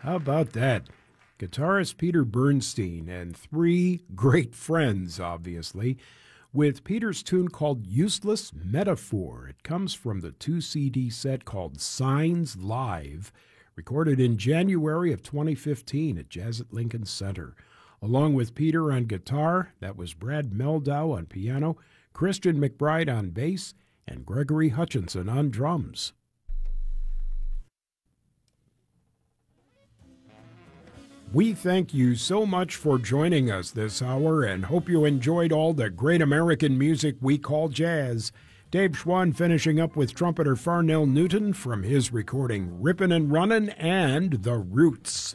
How about that? Guitarist Peter Bernstein and three great friends, obviously, with Peter's tune called Useless Metaphor. It comes from the 2 CD set called Signs Live, recorded in January of 2015 at Jazz at Lincoln Center. Along with Peter on guitar, that was Brad Meldau on piano, Christian McBride on bass, and Gregory Hutchinson on drums. We thank you so much for joining us this hour and hope you enjoyed all the great American music we call jazz. Dave Schwann finishing up with trumpeter Farnell Newton from his recording Rippin' and Runnin' and The Roots.